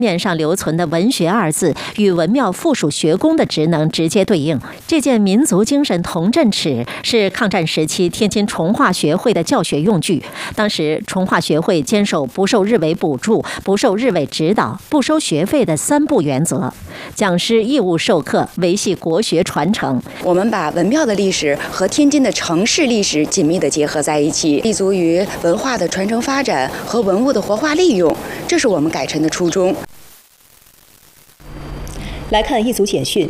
面上留存的文学二字与文庙附属学宫的职能直接对应。这件民族精神铜镇尺是抗战时期天津崇化学会的教学用具。当时崇化学会坚守不受日伪补助、不受日伪指导、不收学费的3不原则，讲师义务授课，维系国学传承。 我们把文庙的历史和天津的城市历史紧密地结合在一起，立足于文化的传承发展和文物的活化利用，这是我们改成的初衷。 来看一组简讯。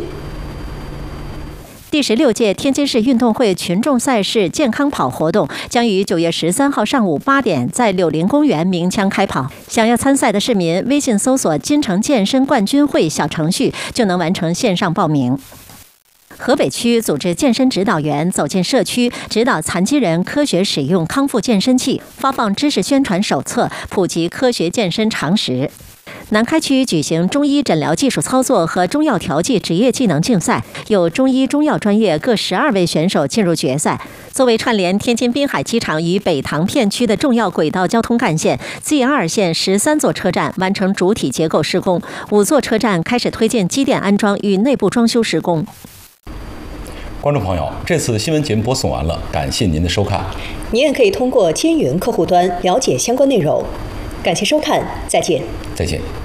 第16届天津市运动会群众赛事健康跑活动将于9月13号上午8点在柳林公园鸣枪开跑。想要参赛的市民，微信搜索“金城健身冠军会”小程序就能完成线上报名。河北区组织健身指导员走进社区，指导残疾人科学使用康复健身器，发放知识宣传手册，普及科学健身常识。南开区举行中医诊疗技术操作和中药调剂职业技能竞赛，有中医、中药专业各12位选手进入决赛。作为串联天津滨海机场与北塘片区的重要轨道交通干线 ，Z2 线13座车站完成主体结构施工，5座车站开始推进机电安装与内部装修施工。 观众朋友，这次新闻节目播送完了，感谢您的收看。 您也可以通过监云客户端了解相关内容。感谢收看，再见。 再见。